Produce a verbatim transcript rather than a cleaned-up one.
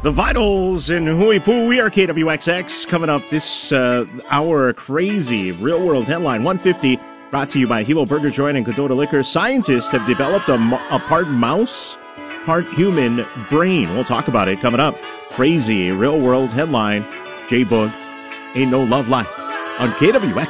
The Vitals in Huipu. We are K W X X. Coming up this uh, hour, crazy real-world headline one fifty, brought to you by Hilo Burger Joint and Cadota Liquor. Scientists have developed a, a part mouse, part human brain. We'll talk about it coming up. Crazy real-world headline. J-Boog, Ain't No Love Life on K W X.